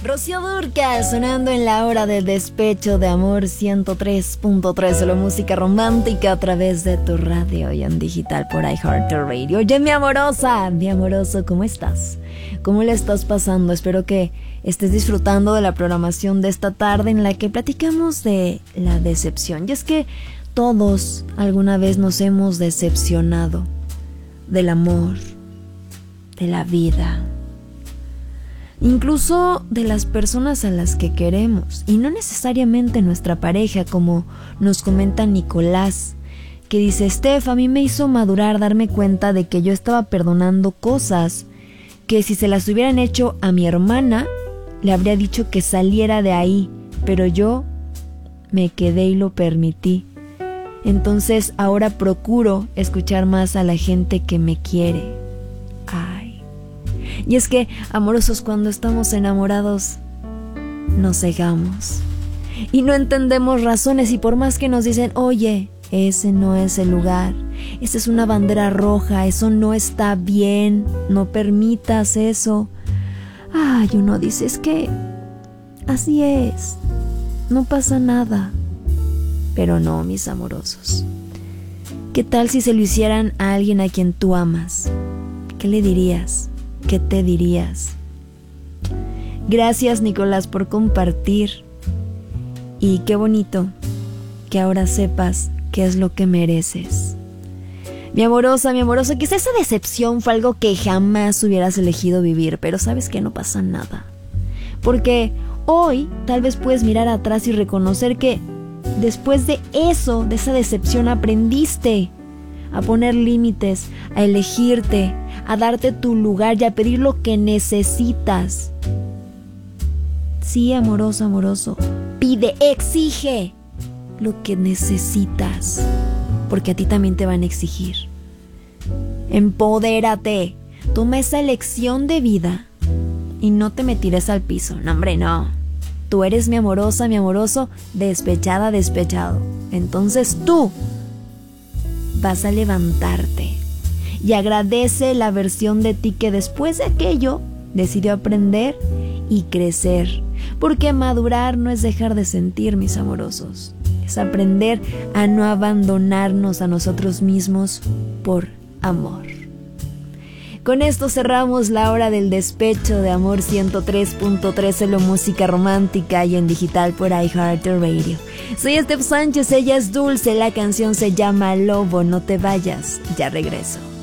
Rocío Dúrcal sonando en la hora de despecho de Amor 103.3, solo música romántica a través de tu radio y en digital por iHeartRadio. Oye, mi amorosa, mi amoroso, ¿cómo estás? ¿Cómo le estás pasando? Espero que estés disfrutando de la programación de esta tarde en la que platicamos de la decepción. Y es que todos alguna vez nos hemos decepcionado del amor, de la vida, incluso de las personas a las que queremos, y no necesariamente nuestra pareja, como nos comenta Nicolás, que dice: Steph, a mí me hizo madurar darme cuenta de que yo estaba perdonando cosas que si se las hubieran hecho a mi hermana, le habría dicho que saliera de ahí, pero yo me quedé y lo permití. Entonces ahora procuro escuchar más a la gente que me quiere. Ay. Y es que, amorosos, cuando estamos enamorados, nos cegamos y no entendemos razones, y por más que nos dicen: oye, ese no es el lugar, esa es una bandera roja, eso no está bien, no permitas eso. Ay, uno dice: es que así es, no pasa nada. Pero no, mis amorosos. ¿Qué tal si se lo hicieran a alguien a quien tú amas? ¿Qué le dirías? ¿Qué te dirías? Gracias, Nicolás, por compartir. Y qué bonito que ahora sepas qué es lo que mereces. Mi amorosa, quizá esa decepción fue algo que jamás hubieras elegido vivir, pero sabes que no pasa nada. Porque hoy tal vez puedes mirar atrás y reconocer que después de eso, de esa decepción, aprendiste a poner límites, a elegirte, a darte tu lugar y a pedir lo que necesitas. Sí, amoroso, amoroso, pide, exige lo que necesitas, porque a ti también te van a exigir. Empodérate, toma esa elección de vida y no te me tires al piso. No, hombre, no. Tú eres mi amorosa, mi amoroso, despechada, despechado. Entonces tú vas a levantarte y agradece la versión de ti que después de aquello decidió aprender y crecer. Porque madurar no es dejar de sentir, mis amorosos. Es aprender a no abandonarnos a nosotros mismos por amor. Con esto cerramos la hora del despecho de Amor 103.3, solo música romántica y en digital por iHeartRadio. Soy Steph Sánchez, ella es Dulce, la canción se llama Lobo. No te vayas, ya regreso.